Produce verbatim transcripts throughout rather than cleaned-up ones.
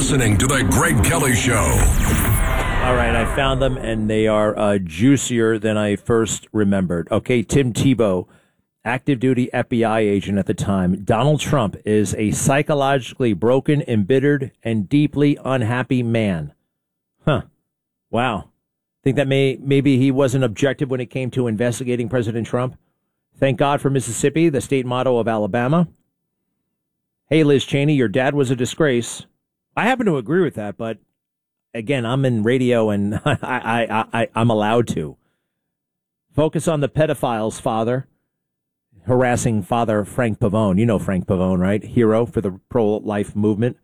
listening to The Greg Kelly Show. All right, I found them, and they are uh, juicier than I first remembered. Okay, Tim Tebow, active duty F B I agent at the time. Donald Trump is a psychologically broken, embittered, and deeply unhappy man. Huh. Wow. Think that may maybe he wasn't objective when it came to investigating President Trump? Thank God for Mississippi, the state motto of Alabama. Hey, Liz Cheney, your dad was a disgrace. I happen to agree with that, but again, I'm in radio and I, I, I, I'm allowed to. Focus on the pedophiles, father. Harassing Father Frank Pavone. You know Frank Pavone, right? Hero for the pro-life movement.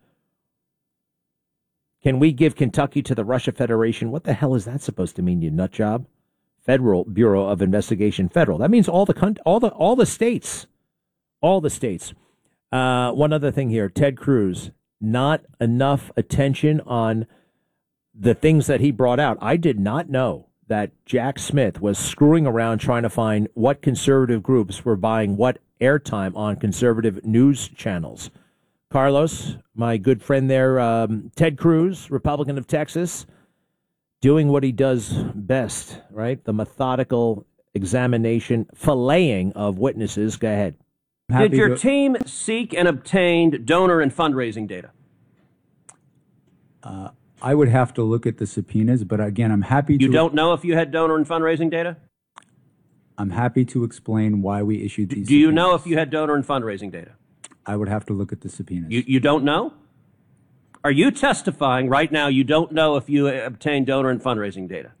Can we give Kentucky to the Russia Federation? What the hell is that supposed to mean, you nut job? Federal Bureau of Investigation. Federal. That means all the all the all the states. All the states. Uh, one other thing here. Ted Cruz. Not enough attention on the things that he brought out. I did not know that Jack Smith was screwing around trying to find what conservative groups were buying what airtime on conservative news channels. Carlos, my good friend there, um, Ted Cruz, Republican of Texas, doing what he does best, right? The methodical examination, filleting of witnesses. Go ahead. Did your team seek and obtained donor and fundraising data? Uh, I would have to look at the subpoenas, but again, I'm happy to... You don't know if you had donor and fundraising data? I'm happy to explain why we issued these Do you subpoenas. know if you had donor and fundraising data? I would have to look at the subpoenas. You, you don't know? Are you testifying right now you don't know if you obtained donor and fundraising data?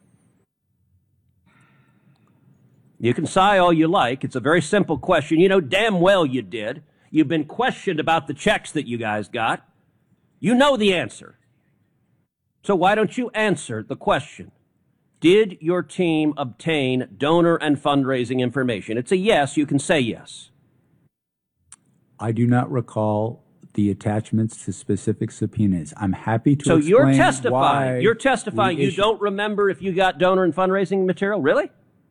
You can sigh all you like. It's a very simple question. You know damn well you did. You've been questioned about the checks that you guys got. You know the answer. So why don't you answer the question? Did your team obtain donor and fundraising information? It's a yes. You can say yes. I do not recall the attachments to specific subpoenas. I'm happy to so explain you're testifying. why You're testifying. You don't remember if you got donor and fundraising material? Really?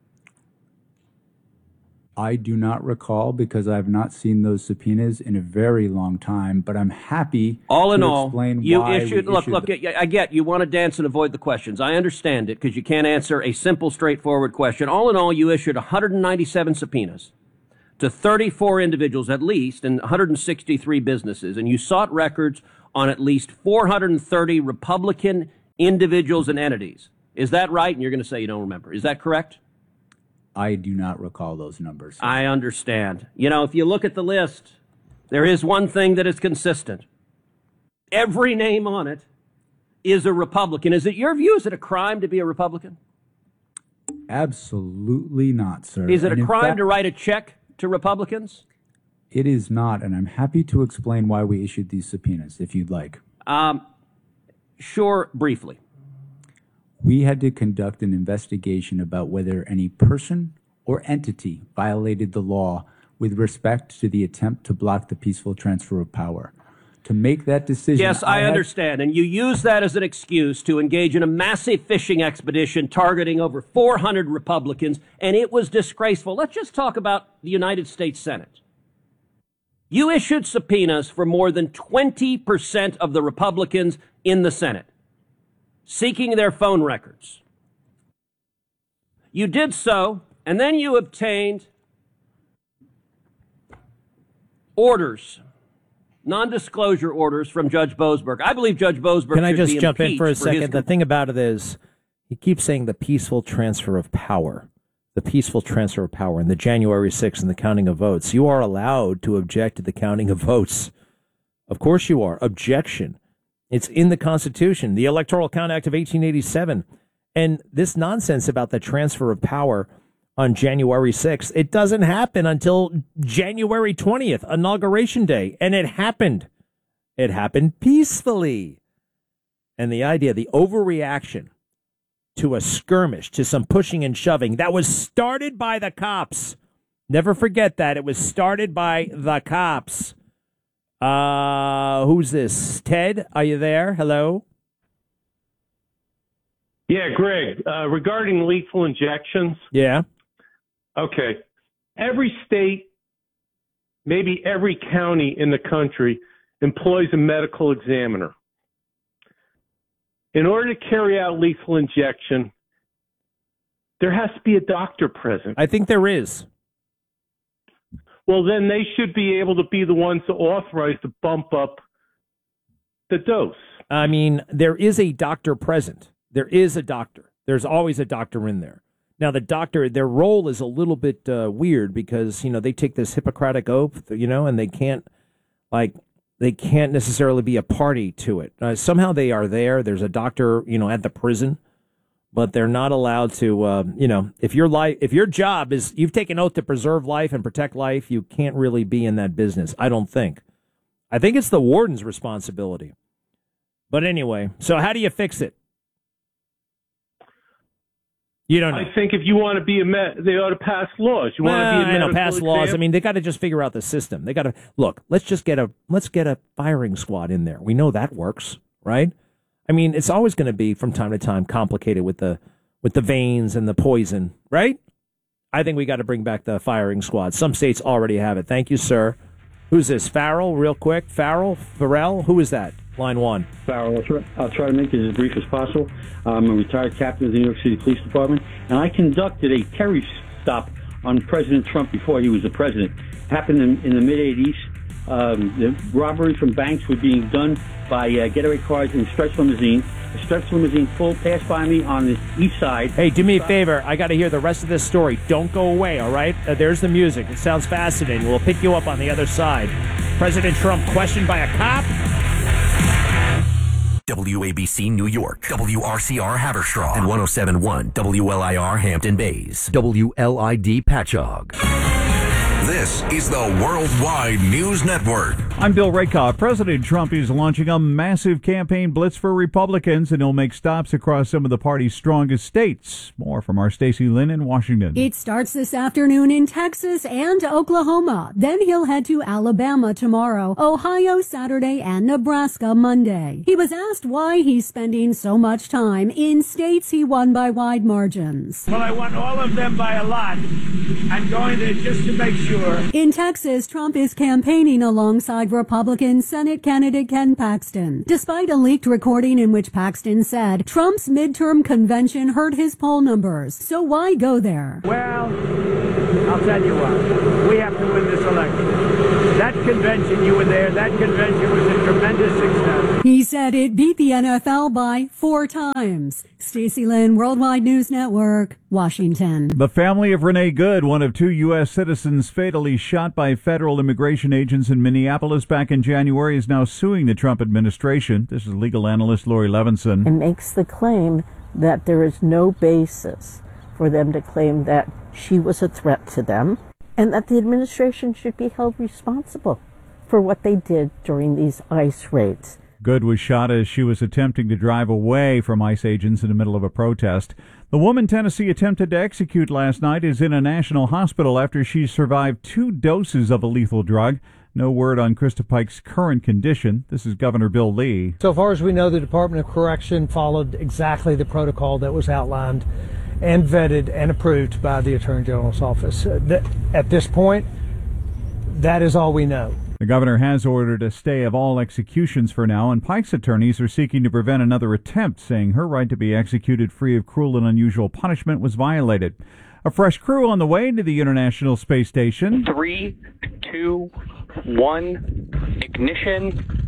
I do not recall because I've not seen those subpoenas in a very long time, but I'm happy all in to all, explain you why issued, we look, issued look, the, I get you want to dance and avoid the questions. I understand it because you can't answer a simple, straightforward question. All in all, you issued one hundred ninety-seven subpoenas to thirty-four individuals at least and one hundred sixty-three businesses, and you sought records on at least four hundred thirty Republican individuals and entities. Is that right? And you're going to say you don't remember. Is that correct? I do not recall those numbers. I understand. You know, if you look at the list, there is one thing that is consistent. Every name on it is a Republican. Is it your view? Is it a crime to be a Republican? Absolutely not, sir. Is it and a crime fact, to write a check to Republicans? It is not, and I'm happy to explain why we issued these subpoenas, if you'd like. Um, sure, briefly. We had to conduct an investigation about whether any person or entity violated the law with respect to the attempt to block the peaceful transfer of power. To make that decision... Yes, I, I understand. And you use that as an excuse to engage in a massive fishing expedition targeting over four hundred Republicans, and it was disgraceful. Let's just talk about the United States Senate. You issued subpoenas for more than twenty percent of the Republicans in the Senate, seeking their phone records. You did so, and then you obtained orders, non-disclosure orders from Judge Boasberg. I believe Judge Boasberg Can I should just be jump in for a for second? The thing about it is, he keeps saying the peaceful transfer of power, the peaceful transfer of power, and the January sixth and the counting of votes. You are allowed to object to the counting of votes. Of course you are. Objection. It's in the Constitution, the Electoral Count Act of eighteen eighty-seven. And this nonsense about the transfer of power on January sixth, it doesn't happen until January twentieth, Inauguration Day. And it happened. It happened peacefully. And the idea, the overreaction to a skirmish, to some pushing and shoving, that was started by the cops. Never forget that. It was started by the cops. Uh, who's this? Ted, are you there? Hello? Yeah, Greg, uh, regarding lethal injections. Yeah. Okay. Every state, maybe every county in the country employs a medical examiner. in order to carry out lethal injection, there has to be a doctor present. I think there is. Well, then they should be able to be the ones to authorize to bump up the dose. I mean, there is a doctor present. There is a doctor. There's always a doctor in there. Now, the doctor, their role is a little bit uh, weird because, you know, they take this Hippocratic oath, you know, and they can't, like, they can't necessarily be a party to it. Uh, somehow they are there. There's a doctor, you know, at the prison, but they're not allowed to, uh, you know, if your life, if your job is, you've taken oath to preserve life and protect life, you can't really be in that business. I don't think. I think it's the warden's responsibility. But anyway, so how do you fix it? You don't know. I think if you want to be a med, they ought to pass laws. You want well, to be a I know, medical pass laws. exam? I mean, they got to just figure out the system. They got to look. Let's just get a let's get a firing squad in there. We know that works, right? I mean, it's always going to be from time to time complicated with the with the veins and the poison, right? I think we got to bring back the firing squad. Some states already have it. Thank you, sir. Who's this? Farrell, real quick. Farrell, Farrell. Who is that? Line one. Farrell, I'll try, I'll try to make it as brief as possible. I'm a retired captain of the New York City Police Department, and I conducted a Terry stop on President Trump before he was the president. Happened in, in the mid-eighties. Um, the robberies from banks were being done by uh, getaway cars and stretch limousines. A stretch limousine full passed by me on the east side. Hey, do me a favor. I got to hear the rest of this story. Don't go away, all right? Uh, there's the music. It sounds fascinating. We'll pick you up on the other side. President Trump questioned by a cop? W A B C New York, W R C R Haverstraw, and one oh seven point one W L I R Hampton Bays, W L I D Patchogue. This is the Worldwide News Network. I'm Bill Rakoff. President Trump is launching a massive campaign blitz for Republicans, and he'll make stops across some of the party's strongest states. More from our Stacey Lynn in Washington. It starts this afternoon in Texas and Oklahoma. Then he'll head to Alabama tomorrow, Ohio Saturday, and Nebraska Monday. He was asked why he's spending so much time in states he won by wide margins. Well, I won all of them by a lot. I'm going there just to make sure. In Texas, Trump is campaigning alongside Republican Senate candidate Ken Paxton, despite a leaked recording in which Paxton said Trump's midterm convention hurt his poll numbers. So why go there? Well, I'll tell you what. We have to win this election. That convention, you were there, that convention was a tremendous success. He said it beat the N F L by four times. Stacey Lynn, Worldwide News Network, Washington. The family of Renee Good, one of two U S citizens fatally shot by federal immigration agents in Minneapolis back in January, is now suing the Trump administration. This is legal analyst Lori Levinson. And makes the claim that there is no basis for them to claim that she was a threat to them and that the administration should be held responsible for what they did during these ICE raids. Good was shot as she was attempting to drive away from ICE agents in the middle of a protest. The woman Tennessee attempted to execute last night is in a national hospital after she survived two doses of a lethal drug. No word on Krista Pike's current condition. This is Governor Bill Lee. So far as we know, the Department of Correction followed exactly the protocol that was outlined and vetted and approved by the Attorney General's office. At this point, that is all we know. The governor has ordered a stay of all executions for now, and Pike's attorneys are seeking to prevent another attempt, saying her right to be executed free of cruel and unusual punishment was violated. A fresh crew on the way to the International Space Station. Three, two, one, ignition,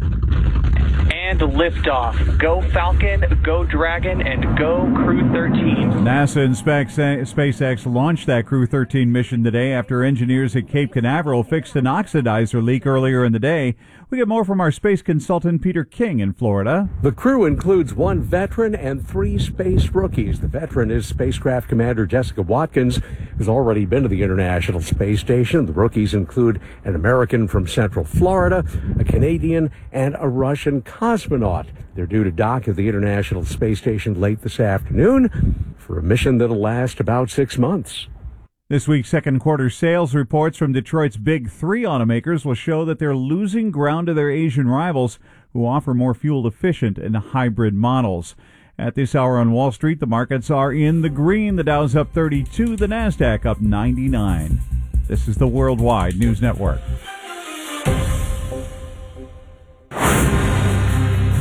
and liftoff. Go Falcon, go Dragon, and go Crew thirteen. NASA and SpaceX launched that Crew thirteen mission today after engineers at Cape Canaveral fixed an oxidizer leak earlier in the day. We get more from our space consultant Peter King in Florida. The crew includes one veteran and three space rookies. The veteran is spacecraft commander Jessica Watkins, who's already been to the International Space Station. The rookies include an American from Central Florida, a Canadian, and a Russian cosmonaut. They're due to dock at the International Space Station late this afternoon for a mission that'll last about six months. This week's second quarter sales reports from Detroit's big three automakers will show that they're losing ground to their Asian rivals who offer more fuel-efficient and hybrid models. At this hour on Wall Street, the markets are in the green. The Dow's up thirty-two, the Nasdaq up ninety-nine. This is the Worldwide News Network.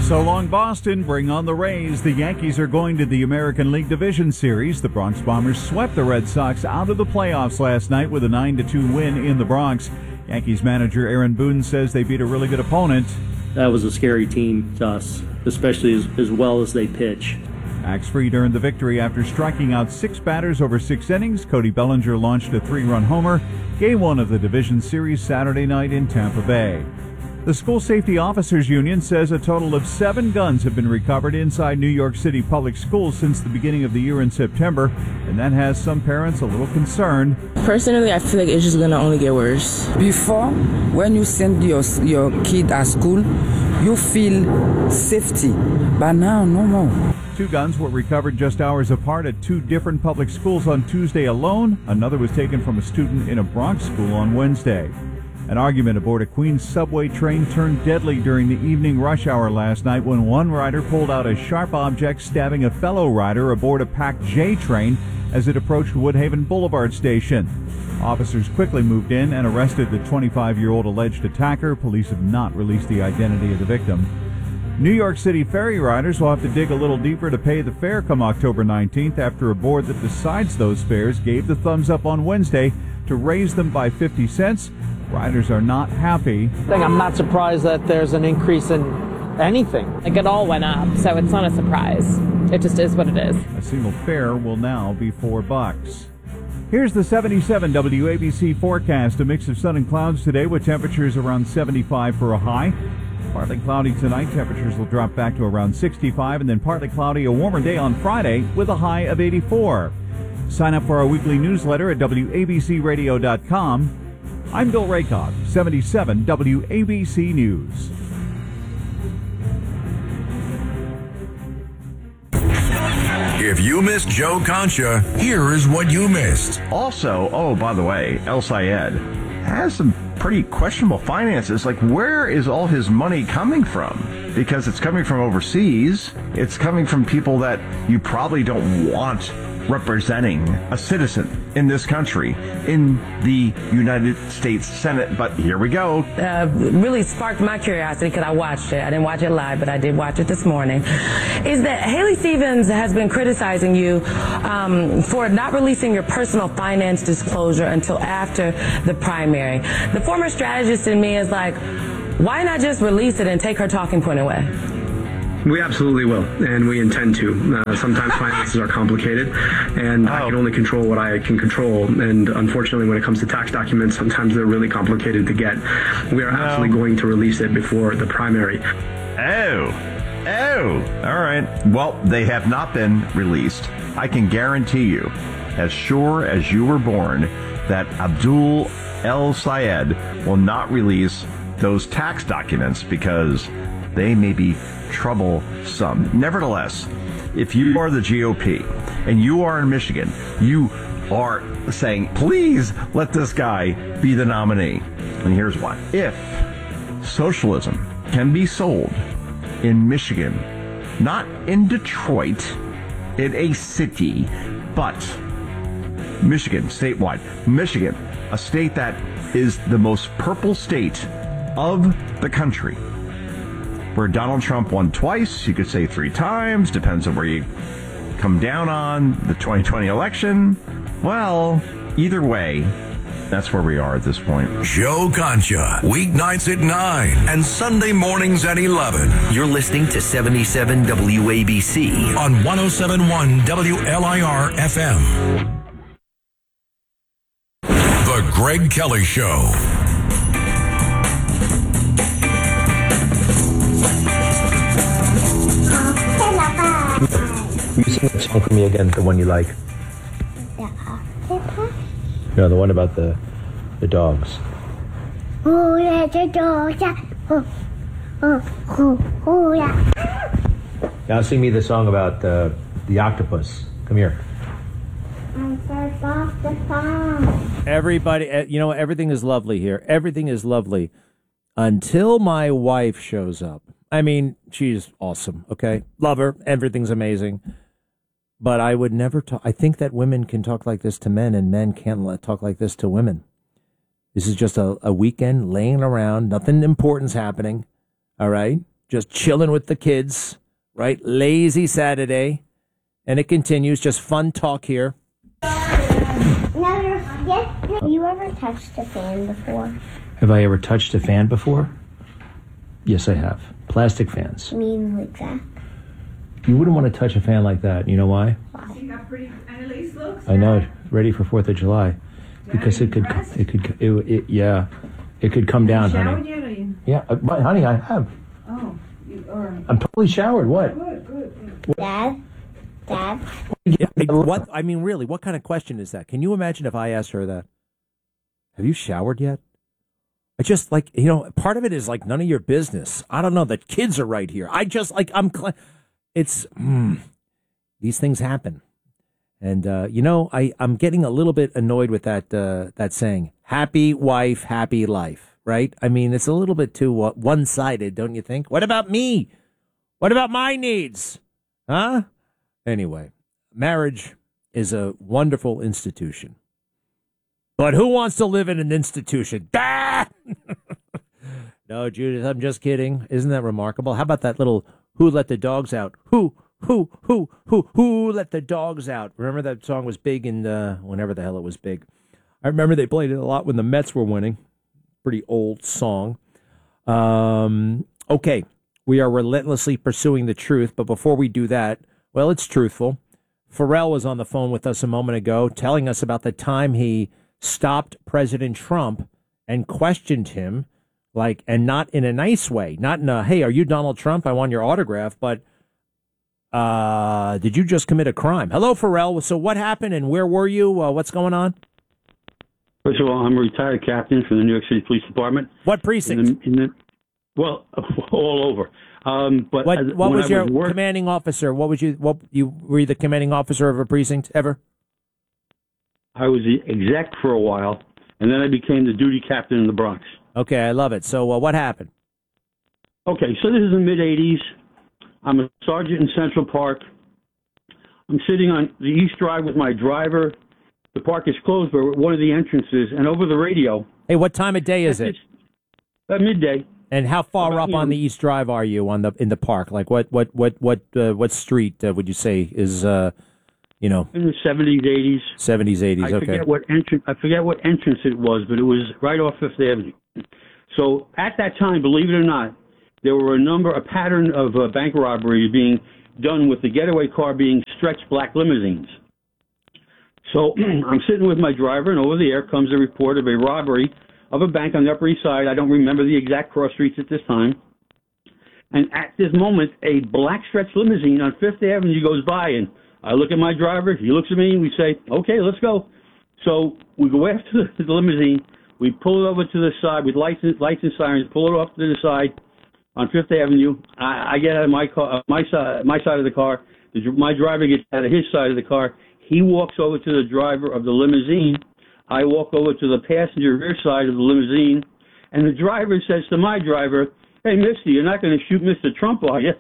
So long, Boston. Bring on the Rays. The Yankees are going to the American League Division Series. The Bronx Bombers swept the Red Sox out of the playoffs last night with a nine to two win in the Bronx. Yankees manager Aaron Boone says they beat a really good opponent. That was a scary team to us, especially as, as well as they pitch. Max Fried earned the victory after striking out six batters over six innings. Cody Bellinger launched a three-run homer. Game one of the Division Series Saturday night in Tampa Bay. The School Safety Officers Union says a total of seven guns have been recovered inside New York City public schools since the beginning of the year in September, and that has some parents a little concerned. Personally, I feel like it's just going to only get worse. Before, when you send your, your kid at school, you feel safety, but now no more. Two guns were recovered just hours apart at two different public schools on Tuesday alone. Another was taken from a student in a Bronx school on Wednesday. An argument aboard a Queens subway train turned deadly during the evening rush hour last night when one rider pulled out a sharp object, stabbing a fellow rider aboard a packed J train as it approached Woodhaven Boulevard station. Officers quickly moved in and arrested the twenty-five-year-old alleged attacker. Police have not released the identity of the victim. New York City ferry riders will have to dig a little deeper to pay the fare come October nineteenth after a board that decides those fares gave the thumbs up on Wednesday to raise them by fifty cents. Riders are not happy. I'm not surprised that there's an increase in anything. Like it all went up, so it's not a surprise. It just is what it is. A single fare will now be four bucks. Here's the seventy-seven W A B C forecast. A mix of sun and clouds today with temperatures around seventy-five for a high. Partly cloudy tonight. Temperatures will drop back to around sixty-five, and then partly cloudy, a warmer day on Friday with a high of eighty-four. Sign up for our weekly newsletter at W A B C radio dot com. I'm Bill Raycock, seventy-seven W A B C News. If you missed Joe Concha, here is what you missed. Also, oh, by the way, El Sayed has some pretty questionable finances. Like, where is all his money coming from? Because it's coming from overseas. It's coming from people that you probably don't want representing a citizen in this country in the United States Senate. But here we go. Uh, really sparked my curiosity because I watched it. I didn't watch it live, but I did watch it this morning. Is that Haley Stevens has been criticizing you um, for not releasing your personal finance disclosure until after the primary. The former strategist in me is like, why not just release it and take her talking point away? We absolutely will, and we intend to. Uh, sometimes finances are complicated, and oh. I can only control what I can control. And unfortunately, when it comes to tax documents, sometimes they're really complicated to get. We are no. absolutely going to release it before the primary. Oh, oh, all right. Well, they have not been released. I can guarantee you, as sure as you were born, that Abdul El Sayed will not release those tax documents because they may be troublesome. Nevertheless, if you are the G O P and you are in Michigan, you are saying, please let this guy be the nominee. And here's why. If socialism can be sold in Michigan, not in Detroit, in a city, but Michigan, statewide. Michigan, a state that is the most purple state of the country, where Donald Trump won twice, you could say three times, depends on where you come down on the twenty twenty election. Well, either way, that's where we are at this point. Joe Concha, weeknights at nine and Sunday mornings at eleven. You're listening to seventy-seven W A B C on one oh seven point one W L I R F M. The Greg Kelly Show. Will you sing that song for me again, the one you like? No, the one about the the dogs. Oh, yeah, the dogs. Oh, oh, oh, oh, yeah. Now sing me the song about uh, the octopus. Come here. Everybody, you know, everything is lovely here. Everything is lovely until my wife shows up. I mean, she's awesome, okay? Love her. Everything's amazing. But I would never talk. I think that women can talk like this to men and men can't let, talk like this to women. This is just a, a weekend laying around. Nothing important's happening. All right? just chilling with the kids, right? Lazy Saturday. And it continues, just fun talk here. Never, yes, have you ever touched a fan before? Have I ever touched a fan before? Yes, I have. Plastic fans. I mean, like that. You wouldn't want to touch a fan like that. You know why? See how pretty Annalise looks? I know it. Ready for Fourth of July, because it could, it could, it, it, yeah, it could come down, honey. Yet, or you? Yeah, uh, but, honey, I have. Oh, you, all right. I'm totally showered. What? Good, good, good. Dad, Dad. Yeah, what? I mean, really, what kind of question is that? Can you imagine if I asked her that? Have you showered yet? I just like, you know, part of it is like none of your business. I don't know. The kids are right here. I just like, I'm, cl- it's, mm, these things happen. And, uh, you know, I, I'm getting a little bit annoyed with that, uh, that saying, happy wife, happy life, right? I mean, it's a little bit too uh, one-sided, don't you think? What about me? What about my needs? Huh? Anyway, marriage is a wonderful institution. But who wants to live in an institution? Ah! No, Judith, I'm just kidding. Isn't that remarkable? How about that little Who Let the Dogs Out? Who, who, who, who, who let the dogs out? Remember that song was big in uh, whenever the hell it was big. I remember they played it a lot when the Mets were winning. Pretty old song. Um, okay, we are relentlessly pursuing the truth, but before we do that, well, it's truthful. Pharrell was on the phone with us a moment ago telling us about the time he stopped President Trump and questioned him, like, and not in a nice way, not in a, hey, are you Donald Trump? I want your autograph, but uh, did you just commit a crime? Hello, Pharrell. So what happened and where were you? Uh, what's going on? First of all, I'm a retired captain from the New York City Police Department. What precinct? In the, in the, well, all over. Um, but what, as, what was I your was work, commanding officer? What was you? What you were you the commanding officer of a precinct ever? I was the exec for a while, and then I became the duty captain in the Bronx. Okay, I love it. So uh, what happened? Okay, so this is the mid-eighties. I'm a sergeant in Central Park. I'm sitting on the East Drive with my driver. The park is closed, but we're at one of the entrances, and over the radio. Hey, what time of day is it? At midday. And how far About, up you on know, the East Drive are you on the in the park? Like what what what what uh, what street uh, would you say is uh, you know, in the seventies, eighties. Seventies, eighties. I Okay. forget what entrance. I forget what entrance it was, but it was right off Fifth Avenue. So at that time, believe it or not, there were a number, a pattern of uh, bank robberies being done with the getaway car being stretched black limousines. So I'm sitting with my driver, and over the air comes a report of a robbery of a bank on the Upper East Side. I don't remember the exact cross streets at this time. And at this moment, a black stretched limousine on Fifth Avenue goes by, and I look at my driver, he looks at me, and we say, okay, let's go. So we go after the, the limousine, we pull it over to the side with lights and, lights and sirens, pull it off to the side on Fifth Avenue. I, I get out of my car, my side, my side of the car. The, my driver gets out of his side of the car. He walks over to the driver of the limousine. I walk over to the passenger rear side of the limousine, and the driver says to my driver, hey, mister, you're not going to shoot Mister Trump, are you?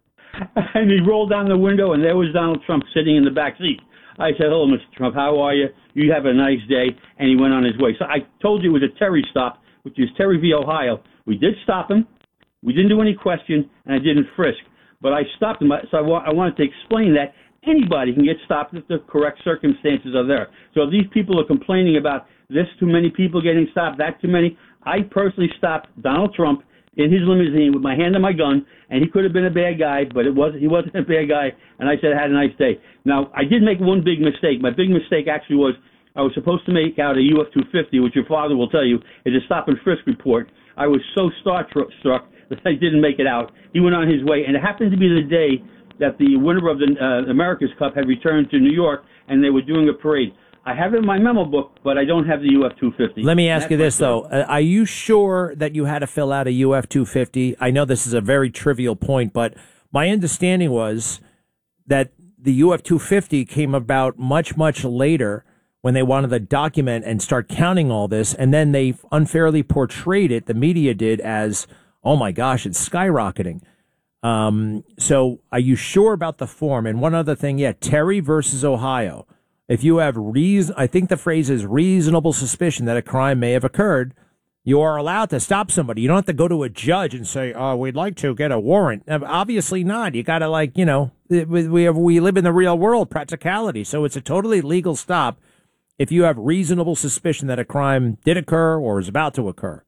And he rolled down the window, and there was Donald Trump sitting in the back seat. I said, hello, Mister Trump, how are you? You have a nice day. And he went on his way. So I told you it was a Terry stop, which is Terryville, Ohio. We did stop him. We didn't do any question, and I didn't frisk. But I stopped him. So I, wa- I wanted to explain that anybody can get stopped if the correct circumstances are there. So if these people are complaining about this too many people getting stopped, that too many, I personally stopped Donald Trump in his limousine with my hand on my gun, and he could have been a bad guy, but it was he wasn't a bad guy, and I said, had a nice day. Now, I did make one big mistake. My big mistake actually was I was supposed to make out a U F two fifty, which your father will tell you is a stop and frisk report. I was so star-struck that I didn't make it out. He went on his way, and it happened to be the day that the winner of the uh, America's Cup had returned to New York, and they were doing a parade. I have it in my memo book, but I don't have the U F two fifty. Let me ask you this, though. Uh, are you sure that you had to fill out a U F two fifty? I know this is a very trivial point, but my understanding was that the U F two fifty came about much, much later when they wanted to document and start counting all this, and then they unfairly portrayed it, the media did, as, oh my gosh, it's skyrocketing. Um, so are you sure about the form? And one other thing, yeah, Terry versus Ohio. If you have reason, I think the phrase is reasonable suspicion that a crime may have occurred, You are allowed to stop somebody. You don't have to go to a judge and say, "Oh, we'd like to get a warrant." Obviously not. You got to, like, you know, we have, we live in the real world, practicality. So it's a totally legal stop if you have reasonable suspicion that a crime did occur or is about to occur.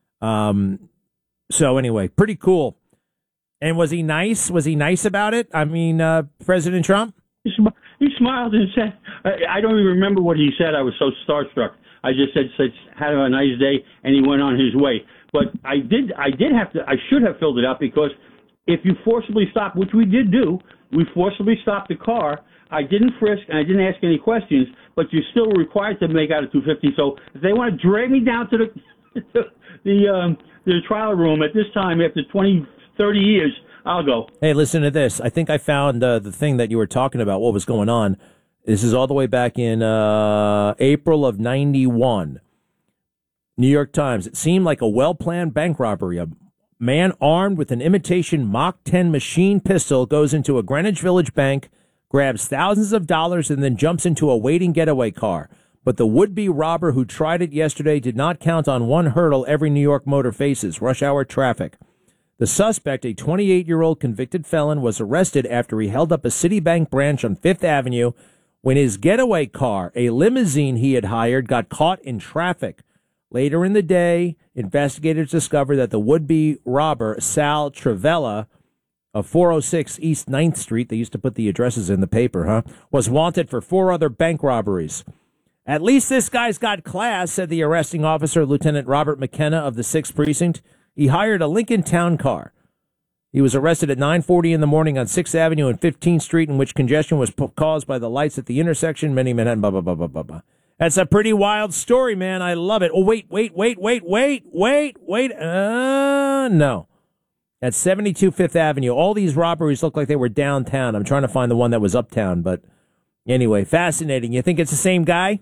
Um. So anyway, pretty cool. And was he nice? Was he nice about it? I mean, uh, President Trump? He, sm- he smiled and said, I, I don't even remember what he said. I was so starstruck. I just said, said, have a nice day, and he went on his way. But I did, I did have to, I should have filled it out, because if you forcibly stop, which we did do, we forcibly stopped the car. I didn't frisk, and I didn't ask any questions, but you're still required to make out a two fifty. So if they want to drag me down to the, the, um, the trial room at this time after twenty, thirty years, I'll go. Hey, listen to this. I think I found uh, the thing that you were talking about, what was going on. This is all the way back in uh, April of ninety-one. New York Times. It seemed like a well-planned bank robbery. A man armed with an imitation Mach ten machine pistol goes into a Greenwich Village bank, grabs thousands of dollars, and then jumps into a waiting getaway car. But the would-be robber who tried it yesterday did not count on one hurdle every New York motor faces: rush hour traffic. The suspect, a twenty-eight-year-old convicted felon, was arrested after he held up a Citibank branch on Fifth Avenue when his getaway car, a limousine he had hired, got caught in traffic. Later in the day, investigators discovered that the would-be robber, Sal Travella, of four oh six East ninth Street, they used to put the addresses in the paper, huh, was wanted for four other bank robberies. At least this guy's got class, said the arresting officer, Lieutenant Robert McKenna of the sixth Precinct. He hired a Lincoln Town Car. He was arrested at nine forty in the morning on sixth Avenue and fifteenth Street, in which congestion was po- caused by the lights at the intersection. Many Manhattan, blah, blah, blah, blah, blah, blah. That's a pretty wild story, man. I love it. Oh, wait, wait, wait, wait, wait, wait, wait. Uh, no. At seventy-two Fifth Avenue. All these robberies look like they were downtown. I'm trying to find the one that was uptown, but anyway, fascinating. You think it's the same guy?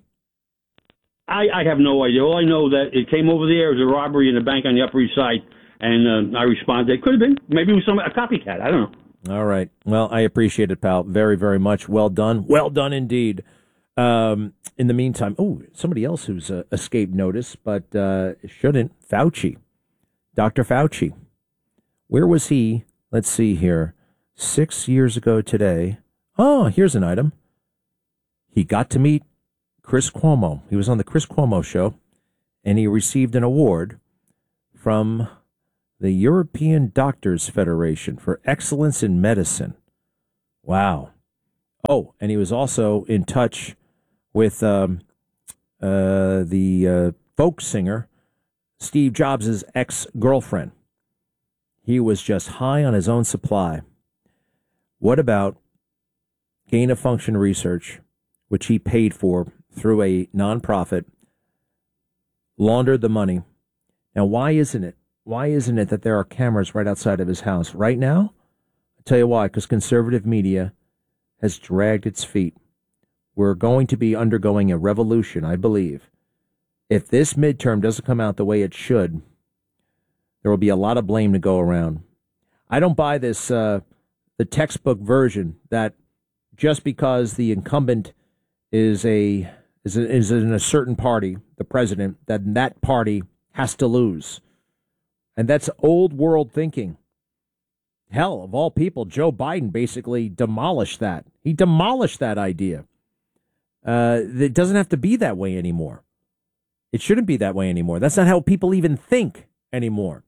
I, I have no idea. All I know that it came over there as a robbery in a bank on the Upper East Side, and uh, I responded. It could have been. Maybe it was some a copycat. I don't know. All right. Well, I appreciate it, pal. Very, very much. Well done. Well done indeed. Um, in the meantime, oh, somebody else who's uh, escaped notice, but uh, shouldn't. Fauci. Doctor Fauci. Where was he? Let's see here. Six years ago today. Oh, here's an item. He got to meet Chris Cuomo. He was on the Chris Cuomo show, and he received an award from the European Doctors Federation for excellence in medicine. Wow. Oh, and he was also in touch with um, uh, the uh, folk singer, Steve Jobs' ex-girlfriend. He was just high on his own supply. What about gain-of-function research, which he paid for through a nonprofit, laundered the money? Now, why isn't it? Why isn't it that there are cameras right outside of his house right now? I'll tell you why, because conservative media has dragged its feet. We're going to be undergoing a revolution, I believe. If this midterm doesn't come out the way it should, there will be a lot of blame to go around. I don't buy this, uh, the textbook version that just because the incumbent is a is a, is in a certain party, the president, that that party has to lose. And that's old world thinking. Hell, of all people, Joe Biden basically demolished that. He demolished that idea. Uh, it doesn't have to be that way anymore. It shouldn't be that way anymore. That's not how people even think anymore.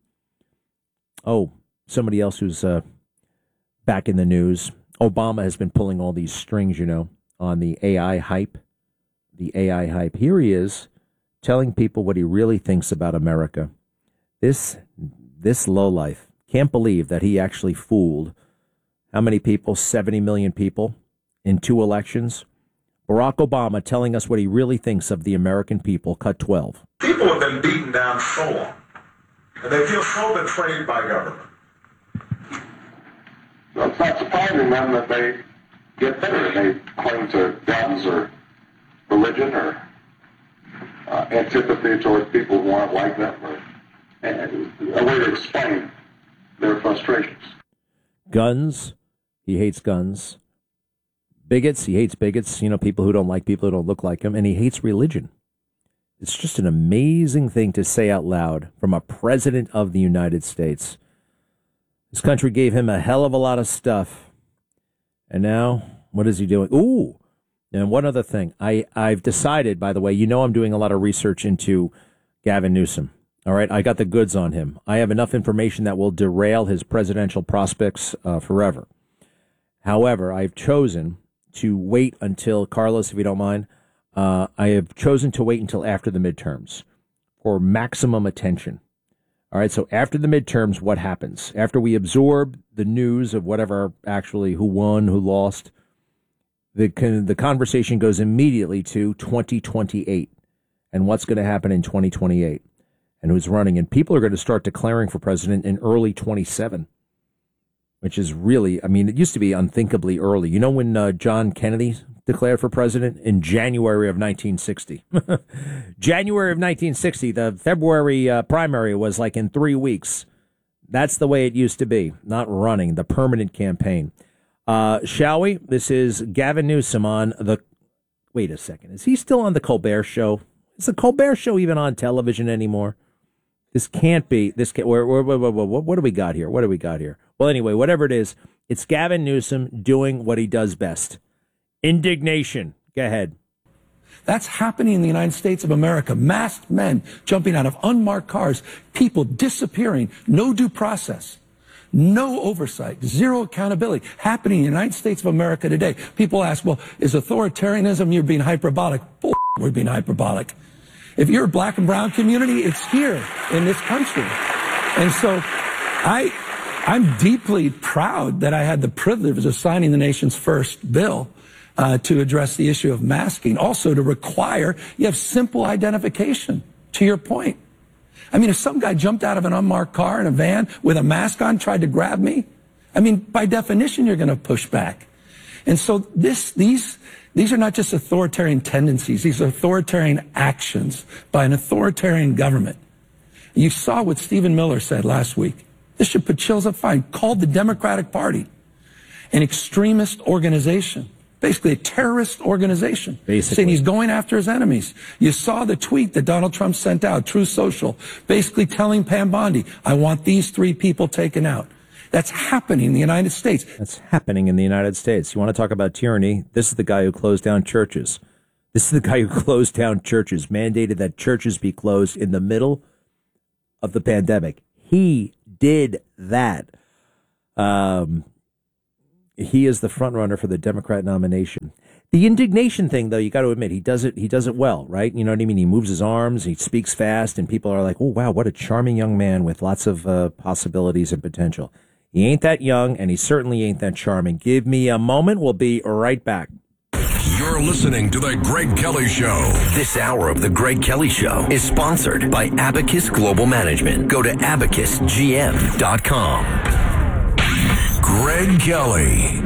Oh, somebody else who's uh, back in the news. Obama has been pulling all these strings, you know, on the A I hype. The A I hype. Here he is telling people what he really thinks about America. This, this lowlife. Can't believe that he actually fooled how many people? seventy million people in two elections. Barack Obama telling us what he really thinks of the American people. Cut twelve. People have been beaten down so long, and they feel so betrayed by government. Well, it's not surprising then that they get bitter and they cling to guns or religion or uh, antipathy towards people who aren't like them, or and a way to explain their frustrations. Guns. He hates guns. Bigots. He hates bigots. You know, people who don't like people who don't look like him. And he hates religion. It's just an amazing thing to say out loud from a president of the United States. This country gave him a hell of a lot of stuff. And now, what is he doing? Ooh, and one other thing. I, I've decided, by the way, you know I'm doing a lot of research into Gavin Newsom. All right, I got the goods on him. I have enough information that will derail his presidential prospects uh, forever. However, I've chosen to wait until, Carlos, if you don't mind, uh, I have chosen to wait until after the midterms for maximum attention. All right, so after the midterms, what happens? After we absorb the news of whatever actually who won, who lost, the the conversation goes immediately to twenty twenty-eight and what's going to happen in twenty twenty-eight and who's running. And people are going to start declaring for president in early twenty-seven, which is really, I mean, it used to be unthinkably early. You know when uh, John Kennedy declared for president? In January of nineteen sixty. January of nineteen sixty, the February uh, primary was like in three weeks. That's the way it used to be, not running, the permanent campaign. Uh, shall we? This is Gavin Newsom on the, wait a second, is he still on the Colbert Show? Is the Colbert Show even on television anymore? This can't be, this can't, where, where, where, where, what, what do we got here? What do we got here? Well, anyway, whatever it is, it's Gavin Newsom doing what he does best. Indignation. Go ahead. That's happening in the United States of America. Masked men jumping out of unmarked cars, people disappearing, no due process, no oversight, zero accountability, happening in the United States of America today. People ask, well, is authoritarianism, you're being hyperbolic? Bull, we're being hyperbolic. If you're a black and brown community, it's here in this country. And so I, I'm deeply proud that I had the privilege of signing the nation's first bill Uh, to address the issue of masking, also to require you have simple identification, to your point. I mean, if some guy jumped out of an unmarked car in a van with a mask on, tried to grab me, I mean, by definition, you're going to push back. And so this, these, these are not just authoritarian tendencies. These are authoritarian actions by an authoritarian government. You saw what Stephen Miller said last week. This should put chills up spine. Called the Democratic Party an extremist organization. Basically a terrorist organization, basically saying he's going after his enemies. You saw the tweet that Donald Trump sent out, Truth Social, basically telling Pam Bondi, I want these three people taken out. That's happening in the United States. That's happening in the United States. You want to talk about tyranny? This is the guy who closed down churches. This is the guy who closed down churches, mandated that churches be closed in the middle of the pandemic. He did that. Um... He is the front runner for the Democrat nomination. The indignation thing, though, you got to admit, he does it. He does it well, right? You know what I mean? He moves his arms, he speaks fast, and people are like, "Oh, wow, what a charming young man with lots of uh, possibilities and potential." He ain't that young, and he certainly ain't that charming. Give me a moment. We'll be right back. You're listening to The Greg Kelly Show. This hour of The Greg Kelly Show is sponsored by Abacus Global Management. Go to abacus g m dot com. Greg Kelly.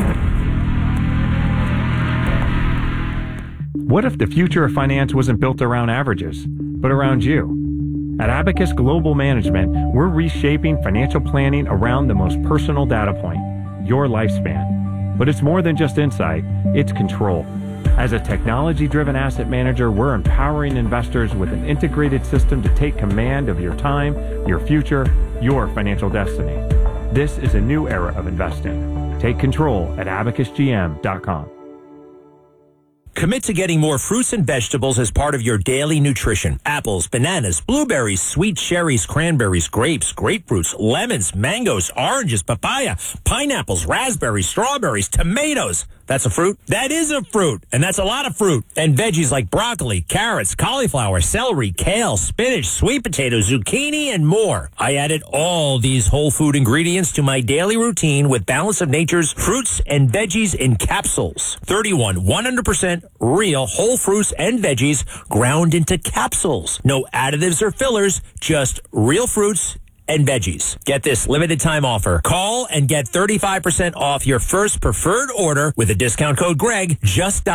What if the future of finance wasn't built around averages, but around you? At Abacus Global Management, we're reshaping financial planning around the most personal data point, your lifespan. But it's more than just insight, it's control. As a technology-driven asset manager, we're empowering investors with an integrated system to take command of your time, your future, your financial destiny. This is a new era of investing. Take control at abacus g m dot com. Commit to getting more fruits and vegetables as part of your daily nutrition. Apples, bananas, blueberries, sweet cherries, cranberries, grapes, grapefruits, lemons, mangoes, oranges, papaya, pineapples, raspberries, strawberries, tomatoes. That's a fruit? That is a fruit. And that's a lot of fruit. And veggies like broccoli, carrots, cauliflower, celery, kale, spinach, sweet potatoes, zucchini, and more. I added all these whole food ingredients to my daily routine with Balance of Nature's fruits and veggies in capsules. thirty-one one hundred percent real whole fruits and veggies ground into capsules. No additives or fillers, just real fruits and veggies. Get this limited time offer. Call and get thirty-five percent off your first preferred order with the discount code Greg. Just dial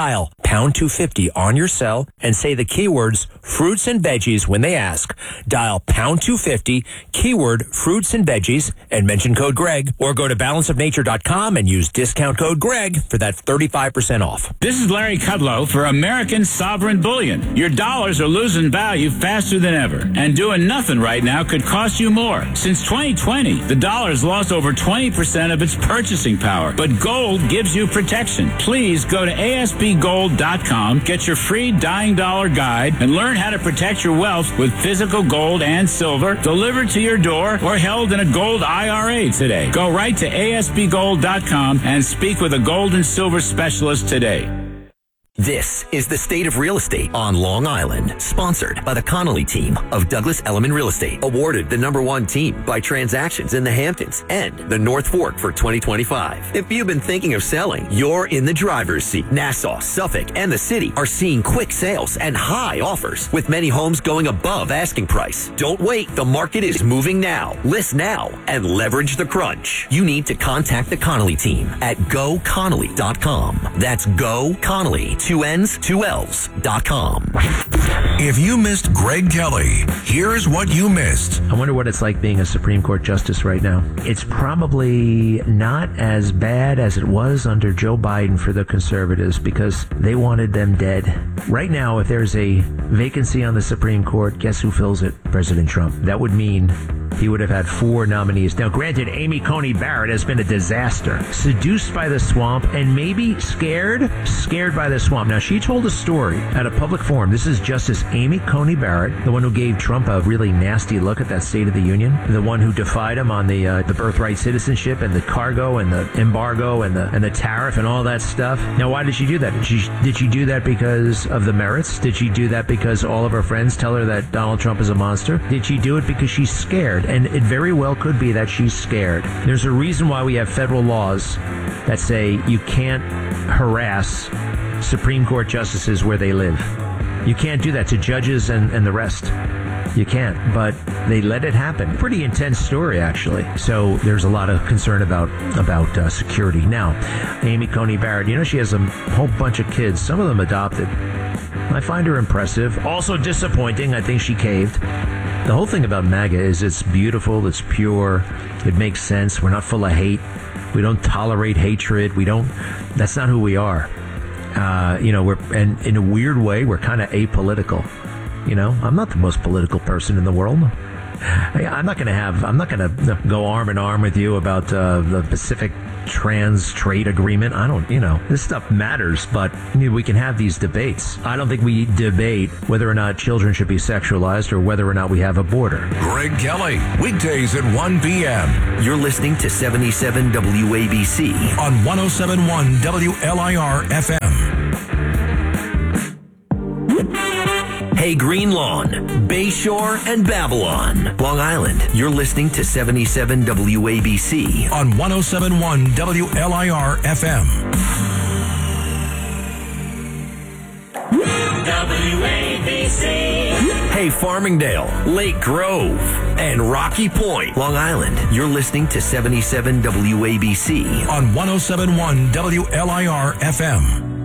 pound two fifty on your cell and say the keywords fruits and veggies when they ask. Dial pound two fifty, keyword fruits and veggies, and mention code Greg, or go to balance of nature dot com and use discount code Greg for that thirty-five percent off. This is Larry Kudlow for American Sovereign Bullion. Your dollars are losing value faster than ever, and doing nothing right now could cost you more. Since twenty twenty, the dollar has lost over twenty percent of its purchasing power, but gold gives you protection. Please go to A S B gold dot com, get your free dying dollar guide, and learn how to protect your wealth with physical gold and silver delivered to your door or held in a gold I R A today. Go right to A S B gold dot com and speak with a gold and silver specialist today. This is the State of Real Estate on Long Island, sponsored by the Connolly team of Douglas Elliman Real Estate, awarded the number one team by transactions in the Hamptons and the North Fork for twenty twenty-five. If you've been thinking of selling, you're in the driver's seat. Nassau, Suffolk, and the city are seeing quick sales and high offers, with many homes going above asking price. Don't wait. The market is moving now. List now and leverage the crunch. You need to contact the Connolly team at go connolly dot com. That's Go Connolly. Two N's, two L's dot com. If you missed Greg Kelly, here's what you missed. I wonder what it's like being a Supreme Court justice right now. It's probably not as bad as it was under Joe Biden for the conservatives, because they wanted them dead. Right now, if there's a vacancy on the Supreme Court, guess who fills it? President Trump. That would mean he would have had four nominees. Now, granted, Amy Coney Barrett has been a disaster. Seduced by the swamp and maybe scared, scared by the swamp. Now, she told a story at a public forum. This is Justice Amy Coney Barrett, the one who gave Trump a really nasty look at that State of the Union, the one who defied him on the uh, the birthright citizenship and the cargo and the embargo and the and the tariff and all that stuff. Now, why did she do that? Did she, did she do that because of the merits? Did she do that because all of her friends tell her that Donald Trump is a monster? Did she do it because she's scared? And it very well could be that she's scared. There's a reason why we have federal laws that say you can't harass Supreme Court justices where they live. You can't do that to judges and, and the rest. You can't, but they let it happen. Pretty intense story, actually. So there's a lot of concern about about uh, security. Now, Amy Coney Barrett, you know, she has a whole bunch of kids, some of them adopted. I find her impressive. Also disappointing. I think she caved. The whole thing about MAGA is it's beautiful, it's pure, it makes sense. We're not full of hate. We don't tolerate hatred. We don't, that's not who we are. Uh, you know, we're, and in a weird way, we're kind of apolitical. You know, I'm not the most political person in the world. I'm not going to have, I'm not going to go arm in arm with you about uh, the Pacific Trans Trade Agreement. I don't, you know, this stuff matters, but I mean, we can have these debates. I don't think we debate whether or not children should be sexualized or whether or not we have a border. Greg Kelly, weekdays at one p.m. You're listening to seventy-seven W A B C on one oh seven point one W L I R F M. Hey, Green Lawn, Bayshore, and Babylon, Long Island. You're listening to seventy-seven W A B C on one oh seven point one W L I R F M. W A B C. Hey, Farmingdale, Lake Grove, and Rocky Point, Long Island. You're listening to seventy-seven W A B C on one oh seven point one W L I R F M.